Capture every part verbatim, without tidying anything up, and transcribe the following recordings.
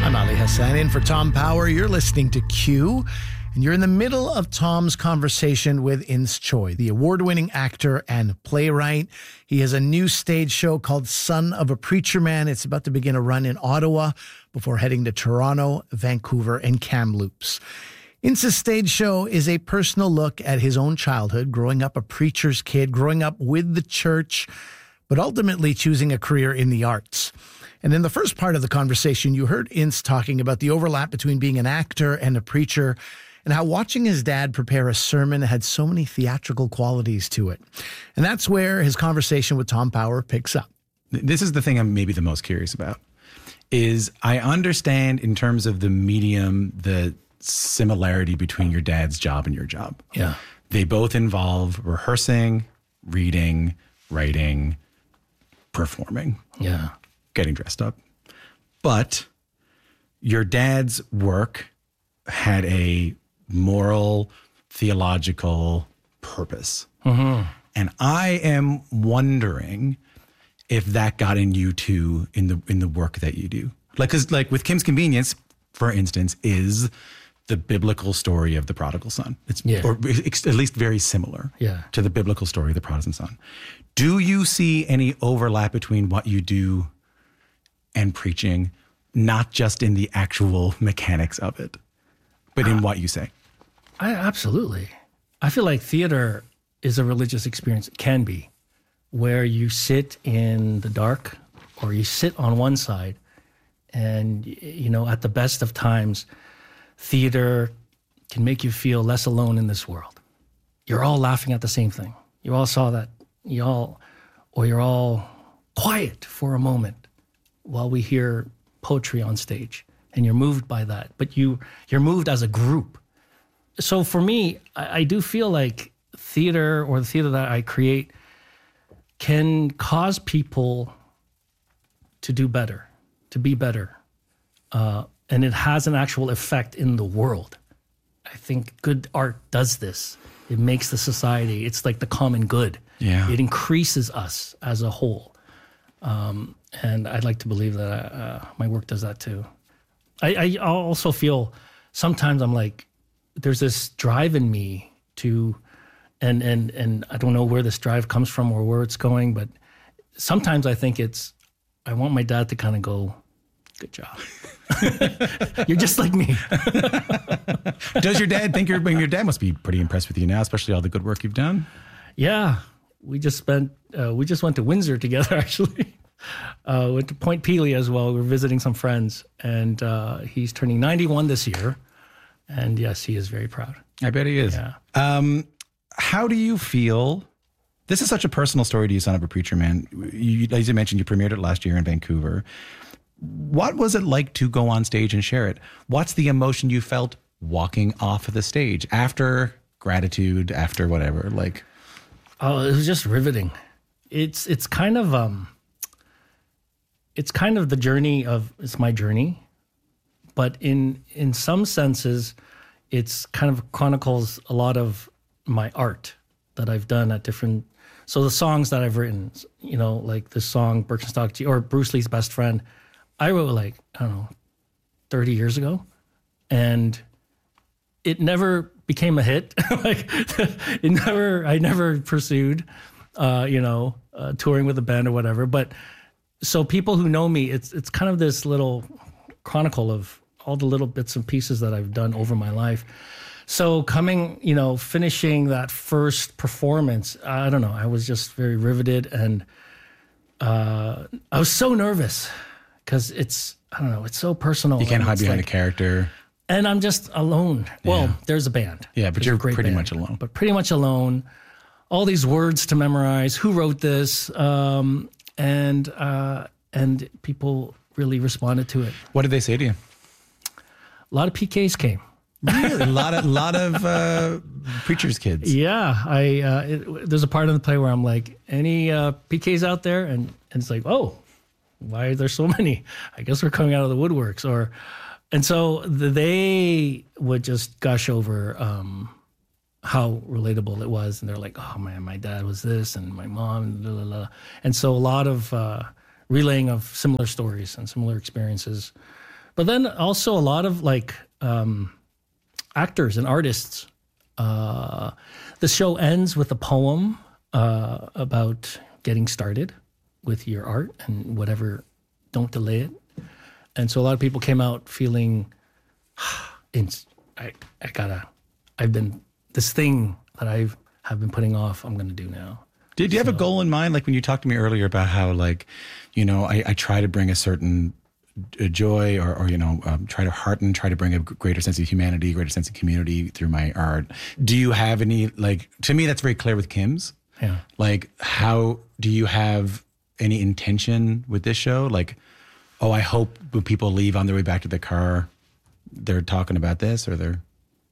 I'm Ali Hassan in for Tom Power. You're listening to Q, and you're in the middle of Tom's conversation with Ins Choi, the award-winning actor and playwright. He has a new stage show called Son of a Preacher Man. It's about to begin a run in Ottawa before heading to Toronto, Vancouver, and Kamloops. Ins's stage show is a personal look at his own childhood, growing up a preacher's kid, growing up with the church, but ultimately choosing a career in the arts. And in the first part of the conversation, you heard Ins talking about the overlap between being an actor and a preacher, and how watching his dad prepare a sermon had so many theatrical qualities to it. And that's where his conversation with Tom Power picks up. This is the thing I'm maybe the most curious about, is I understand in terms of the medium, the similarity between your dad's job and your job. Yeah. They both involve rehearsing, reading, writing, performing. Yeah. Getting dressed up. But your dad's work had a moral, theological purpose. Mm-hmm. And I am wondering if that got in you too in the in the work that you do. Like, cause like with Kim's Convenience, for instance, is the biblical story of the prodigal son. It's yeah. or at least very similar yeah. to the biblical story of the prodigal son. Do you see any overlap between what you do and preaching, not just in the actual mechanics of it, but in uh, what you say? I absolutely. I feel like theater is a religious experience. It can be, where you sit in the dark or you sit on one side, and, you know, at the best of times, theater can make you feel less alone in this world. You're all laughing at the same thing. You all saw that. You all, or you're all quiet for a moment while we hear poetry on stage, and you're moved by that, but you, you're moved as a group. So for me, I, I do feel like theater, or the theater that I create, can cause people to do better, to be better. Uh, and it has an actual effect in the world. I think good art does this. It makes the society, it's like the common good. Yeah. It increases us as a whole. Um, and I'd like to believe that uh, my work does that too. I, I also feel sometimes I'm like, there's this drive in me to, and and and I don't know where this drive comes from or where it's going, but sometimes I think it's, I want my dad to kind of go, good job. You're just like me. Does your dad think you're, your dad must be pretty impressed with you now, especially all the good work you've done? Yeah. We just spent, uh, we just went to Windsor together, actually. Uh, went to Point Pelee as well. We were visiting some friends, and uh, he's turning ninety-one this year. And yes, he is very proud. I bet he is. Yeah. Um, how do you feel? This is such a personal story to you, Son of a Preacher Man. You, as you mentioned, you premiered it last year in Vancouver. What was it like to go on stage and share it? What's the emotion you felt walking off of the stage after gratitude, after whatever? Like, oh, it was just riveting. It's it's kind of um, it's kind of the journey of it's my journey, but in in some senses, it's kind of chronicles a lot of my art that I've done at different. So the songs that I've written, you know, like this song Birkenstock G or Bruce Lee's Best Friend, I wrote like, I don't know, thirty years ago, and it never became a hit. Like it never, I never pursued, uh, you know, uh, touring with a band or whatever. But so people who know me, it's it's kind of this little chronicle of all the little bits and pieces that I've done over my life. So coming, you know, finishing that first performance, I don't know, I was just very riveted, and uh, I was so nervous because it's, I don't know, it's so personal. You can't hide behind like, a character. And I'm just alone. Well, Yeah. there's a band. Yeah, but There's you're a great pretty band, much alone. But pretty much alone. All these words to memorize. Who wrote this? Um, and uh, and people really responded to it. What did they say to you? A lot of P Ks came. Really? a lot of lot of uh, preachers' kids. Yeah, I uh, it, there's a part of the play where I'm like, any uh, P Ks out there? And, and it's like, oh, why are there so many? I guess we're coming out of the woodworks. Or, and so they would just gush over um, how relatable it was, and they're like, oh man, my dad was this, and my mom, blah, blah, blah. And so a lot of uh, relaying of similar stories and similar experiences. But then also a lot of like um, actors and artists. Uh, the show ends with a poem uh, about getting started with your art and whatever. Don't delay it. And so a lot of people came out feeling, it's, I, I gotta, I've been, this thing that I have been putting off, I'm going to do now. Did you so, have a goal in mind? Like when you talked to me earlier about how, like, you know, I, I try to bring a certain joy or, or you know, um, try to hearten, try to bring a greater sense of humanity, greater sense of community through my art. Do you have any, like, to me, that's very clear with Kim's. Yeah. Like, how do you have any intention with this show? Like, oh, I hope when people leave on their way back to the car, they're talking about this or they're...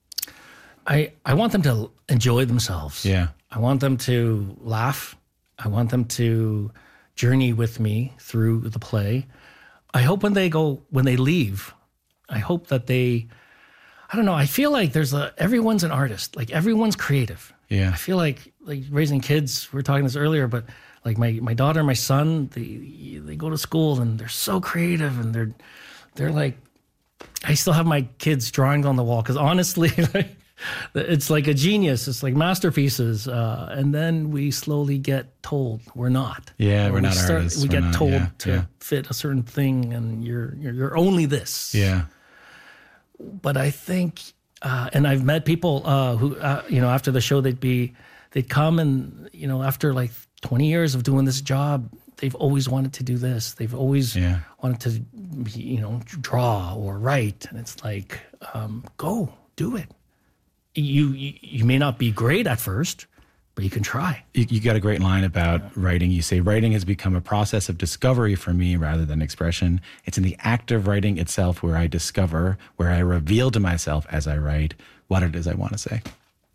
I, I want them to enjoy themselves. Yeah. I want them to laugh. I want them to journey with me through the play. I hope when they go, when they leave, I hope that they, I don't know, I feel like there's a, everyone's an artist. Like everyone's creative. Yeah. I feel like, like raising kids, we were talking this earlier, but like my, my daughter and my son, they, they go to school and they're so creative and they're, they're like, I still have my kids' drawings on the wall because honestly, like, it's like a genius. It's like masterpieces. Uh, and then we slowly get told we're not. Yeah, or we're we not start, artists. We we're get not, told yeah, to yeah. fit a certain thing and you're, you're, you're only this. Yeah. But I think, uh, and I've met people uh, who, uh, you know, after the show, they'd be, they'd come and, you know, after like twenty years of doing this job, they've always wanted to do this. They've always yeah. wanted to, be, you know, draw or write. And it's like, um, go do it. You, you you may not be great at first, but you can try. You, you got a great line about writing. You say, writing has become a process of discovery for me rather than expression. It's in the act of writing itself where I discover, where I reveal to myself as I write what it is I want to say.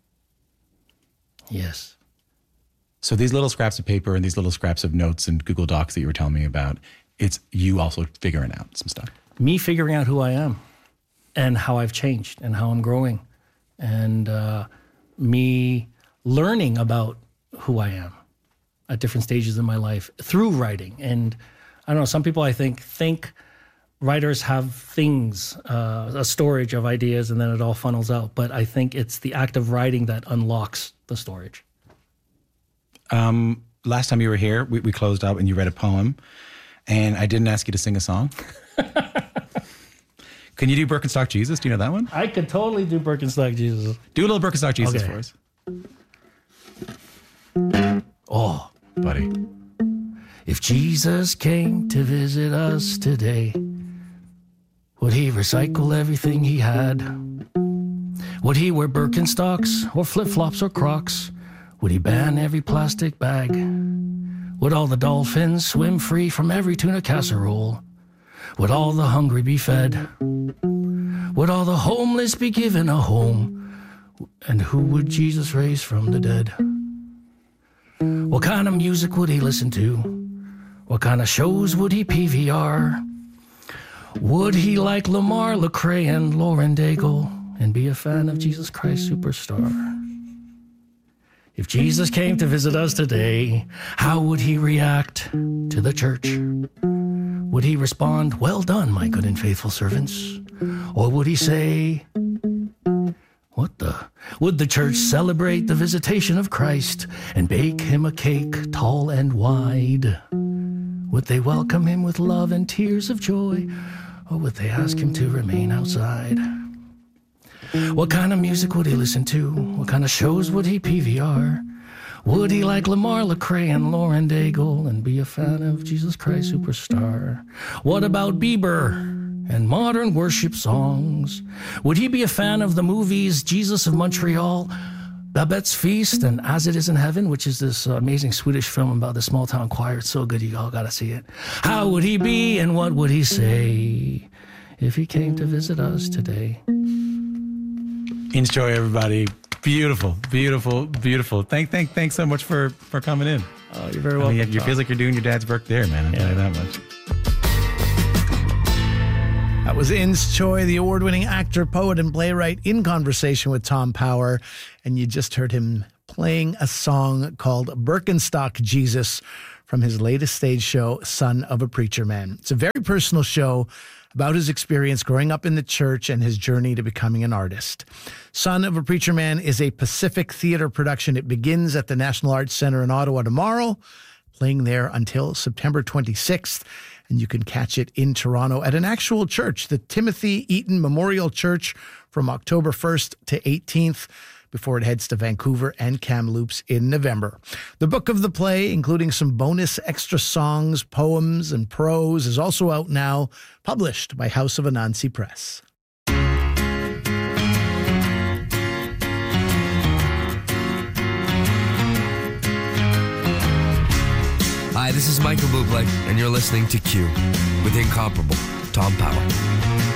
Yes. So these little scraps of paper and these little scraps of notes and Google Docs that you were telling me about, it's you also figuring out some stuff. Me figuring out who I am and how I've changed and how I'm growing. And uh, me learning about who I am at different stages in my life through writing. And I don't know, some people I think think writers have things, uh, a storage of ideas, and then it all funnels out. But I think it's the act of writing that unlocks the storage. Um, last time you were here, we, we closed up and you read a poem, and I didn't ask you to sing a song. Can you do Birkenstock Jesus? Do you know that one? I could totally do Birkenstock Jesus. Do a little Birkenstock Jesus Okay. for us. Oh, buddy. if Jesus came to visit us today, would he recycle everything he had? Would he wear Birkenstocks or flip-flops or Crocs? Would he ban every plastic bag? Would all the dolphins swim free from every tuna casserole? Would all the hungry be fed? Would all the homeless be given a home? And who would Jesus raise from the dead? What kind of music would he listen to? What kind of shows would he P V R? Would he like Lamar Lecrae and Lauren Daigle and be a fan of Jesus Christ Superstar? If Jesus came to visit us today, how would he react to the church? Would he respond, "Well done, my good and faithful servants"? Or would he say, "What the?" Would the church celebrate the visitation of Christ and bake him a cake tall and wide? Would they welcome him with love and tears of joy? Or would they ask him to remain outside? What kind of music would he listen to? What kind of shows would he P V R? Would he like Lamar Lecrae and Lauren Daigle and be a fan of Jesus Christ Superstar? What about Bieber and modern worship songs? Would he be a fan of the movies Jesus of Montreal, Babette's Feast, and As It Is in Heaven, which is this uh, amazing Swedish film about the small town choir? It's so good, you all gotta see it. How would he be and what would he say if he came to visit us today? Enjoy, everybody. Beautiful, beautiful, beautiful. Thank, thank, thanks so much for for coming in. Oh, you're very I welcome. mean, you feel like you're doing your dad's work there, man. I'll tell you that much. That was Ins Choi, the award-winning actor, poet, and playwright, in conversation with Tom Power. And you just heard him playing a song called Birkenstock Jesus from his latest stage show, Son of a Preacher Man. It's a very personal show about his experience growing up in the church and his journey to becoming an artist. Son of a Preacher Man is a Pacific Theatre production. It begins at the National Arts Centre in Ottawa tomorrow, playing there until September twenty-sixth. And you can catch it in Toronto at an actual church, the Timothy Eaton Memorial Church, from October first to eighteenth, before it heads to Vancouver and Kamloops in November. The book of the play, including some bonus extra songs, poems, and prose, is also out now, published by House of Anansi Press. Hi, this is Michael Bublé, and you're listening to Q with incomparable Tom Power.